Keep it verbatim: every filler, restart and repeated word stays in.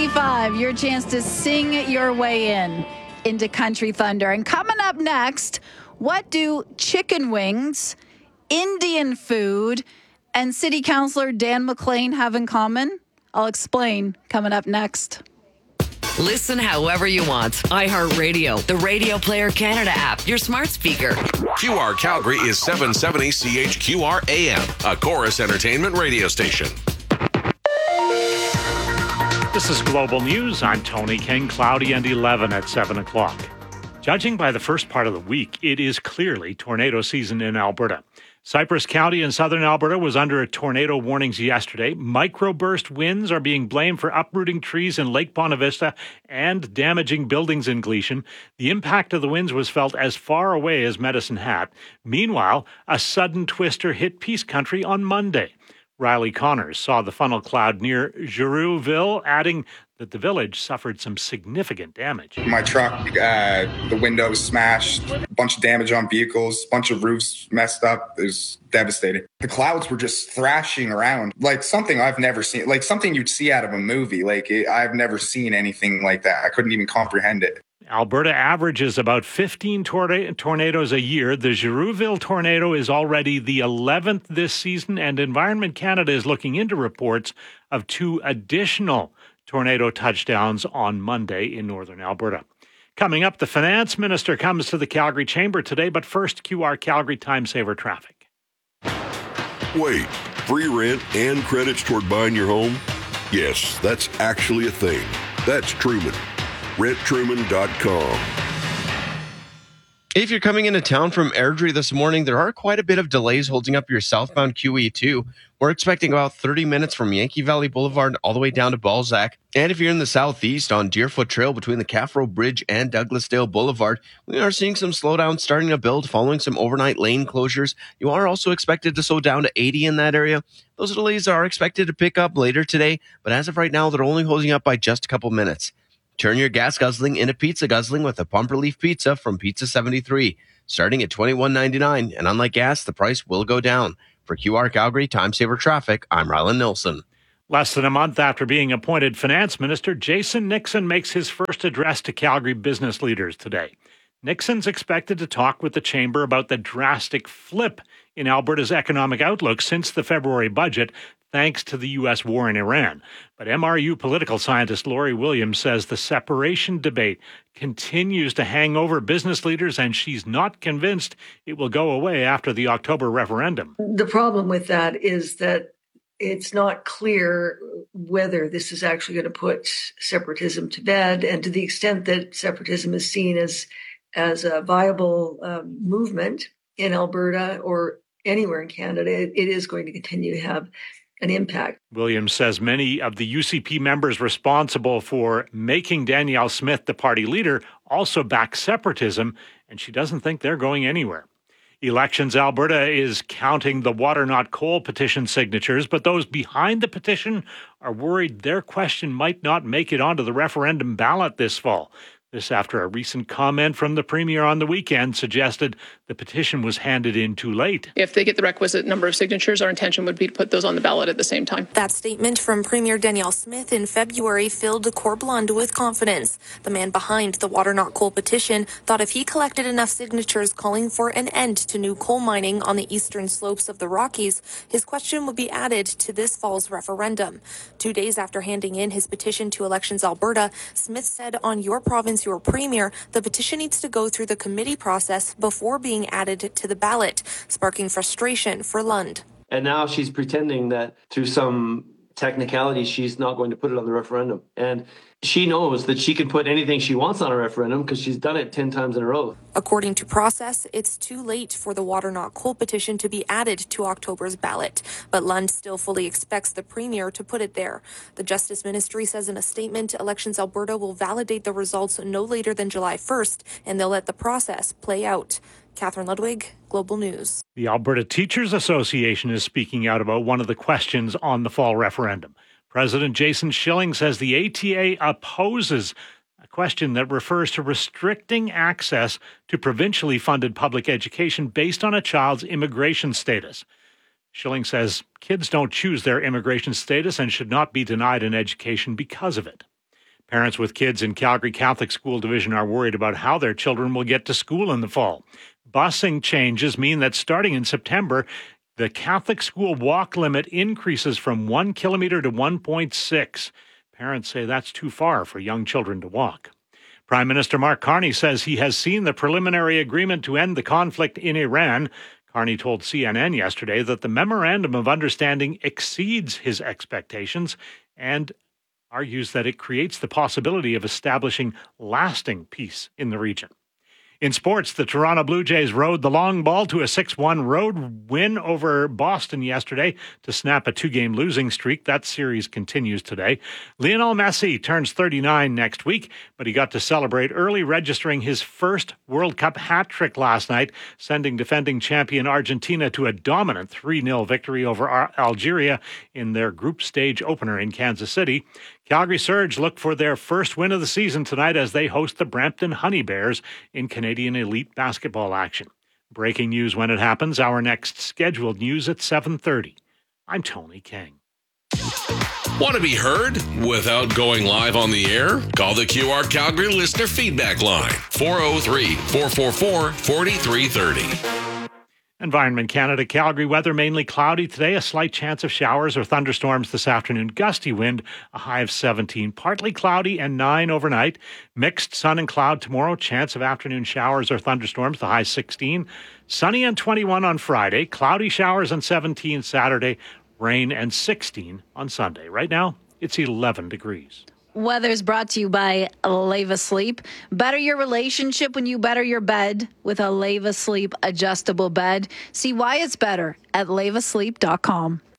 fifty-five, your chance to sing your way in into Country Thunder. And coming up next, what do chicken wings, Indian food, and City Councillor Dan McLean have in common? I'll explain coming up next. Listen however you want. iHeartRadio, the Radio Player Canada app, your smart speaker. Q R Calgary is seven seventy C H Q R A M, a Chorus Entertainment radio station. This is Global News. I'm Tony King. Cloudy and eleven at seven o'clock. Judging by the first part of the week, it is clearly tornado season in Alberta. Cypress County in southern Alberta was under tornado warnings yesterday. Microburst winds are being blamed for uprooting trees in Lake Bonavista and damaging buildings in Gleason. The impact of the winds was felt as far away as Medicine Hat. Meanwhile, a sudden twister hit Peace Country on Monday. Riley Connors saw the funnel cloud near Girouville, adding that the village suffered some significant damage. My truck, uh, the windows smashed, a bunch of damage on vehicles, a bunch of roofs messed up. It was devastating. The clouds were just thrashing around like something I've never seen, like something you'd see out of a movie. Like it, I've never seen anything like that. I couldn't even comprehend it. Alberta averages about fifteen torna- tornadoes a year. The Girouville tornado is already the eleventh this season, and Environment Canada is looking into reports of two additional tornado touchdowns on Monday in northern Alberta. Coming up, the finance minister comes to the Calgary Chamber today, but first, Q R Calgary Time Saver traffic. Wait, free rent and credits toward buying your home? Yes, that's actually a thing. That's Truman. rent truman dot com. If you're coming into town from Airdrie this morning, there are quite a bit of delays holding up your southbound Q E two. We're expecting about thirty minutes from Yankee Valley Boulevard all the way down to Balzac. And if you're in the southeast on Deerfoot Trail between the Caffro Bridge and Douglasdale Boulevard, we are seeing some slowdowns starting to build following some overnight lane closures. You are also expected to slow down to eighty in that area. Those delays are expected to pick up later today, but as of right now, they're only holding up by just a couple minutes. Turn your gas guzzling into pizza guzzling with a pump relief pizza from Pizza seventy-three, starting at twenty-one ninety-nine. And unlike gas, the price will go down. For Q R Calgary Time Saver Traffic, I'm Rylan Nilsson. Less than a month after being appointed finance minister, Jason Nixon makes his first address to Calgary business leaders today. Nixon's expected to talk with the chamber about the drastic flip in Alberta's economic outlook since the February budget, thanks to the U S war in Iran. But M R U political scientist Lori Williams says the separation debate continues to hang over business leaders, and she's not convinced it will go away after the October referendum. The problem with that is that it's not clear whether this is actually going to put separatism to bed, and to the extent that separatism is seen as, as a viable um, movement in Alberta or anywhere in Canada, it, it is going to continue to have an impact. Williams says many of the U C P members responsible for making Danielle Smith the party leader also back separatism, and she doesn't think they're going anywhere. Elections Alberta is counting the Water Not Coal petition signatures, but those behind the petition are worried their question might not make it onto the referendum ballot this fall. This after a recent comment from the Premier on the weekend suggested the petition was handed in too late. If they get the requisite number of signatures, our intention would be to put those on the ballot at the same time. That statement from Premier Danielle Smith in February filled Corblund with confidence. The man behind the Water Not Coal petition thought if he collected enough signatures calling for an end to new coal mining on the eastern slopes of the Rockies, his question would be added to this fall's referendum. Two days after handing in his petition to Elections Alberta, Smith said on Your Province, Your Premier, the petition needs to go through the committee process before being added to the ballot, sparking frustration for Lund. And now she's pretending that through some technicality, she's not going to put it on the referendum. And she knows that she can put anything she wants on a referendum because she's done it ten times in a row. According to process, it's too late for the Water Not Coal petition to be added to October's ballot. But Lund still fully expects the Premier to put it there. The Justice Ministry says in a statement, Elections Alberta will validate the results no later than July first, and they'll let the process play out. Catherine Ludwig, Global News. The Alberta Teachers Association is speaking out about one of the questions on the fall referendum. President Jason Schilling says the A T A opposes a question that refers to restricting access to provincially funded public education based on a child's immigration status. Schilling says kids don't choose their immigration status and should not be denied an education because of it. Parents with kids in Calgary Catholic School Division are worried about how their children will get to school in the fall. Busing changes mean that starting in September, the Catholic school walk limit increases from one kilometer to one point six. Parents say that's too far for young children to walk. Prime Minister Mark Carney says he has seen the preliminary agreement to end the conflict in Iran. Carney told C N N yesterday that the memorandum of understanding exceeds his expectations and argues that it creates the possibility of establishing lasting peace in the region. In sports, the Toronto Blue Jays rode the long ball to a six one road win over Boston yesterday to snap a two-game losing streak. That series continues today. Lionel Messi turns thirty-nine next week, but he got to celebrate early, registering his first World Cup hat trick last night, sending defending champion Argentina to a dominant three nil victory over Algeria in their group stage opener in Kansas City. Calgary Surge look for their first win of the season tonight as they host the Brampton Honey Bears in Canadian Elite Basketball action. Breaking news when it happens. Our next scheduled news at seven thirty. I'm Tony King. Want to be heard without going live on the air? Call the Q R Calgary listener feedback line, four oh three, four four four, four three three oh. Environment Canada, Calgary weather mainly cloudy today. A slight chance of showers or thunderstorms this afternoon. Gusty wind, a high of seventeen. Partly cloudy and nine overnight. Mixed sun and cloud tomorrow. Chance of afternoon showers or thunderstorms, the high sixteen. Sunny and twenty-one on Friday. Cloudy showers and seventeen Saturday. Rain and sixteen on Sunday. Right now, it's eleven degrees. Weather's brought to you by Leva Sleep. Better your relationship when you better your bed with a Leva Sleep adjustable bed. See why it's better at leva sleep dot com.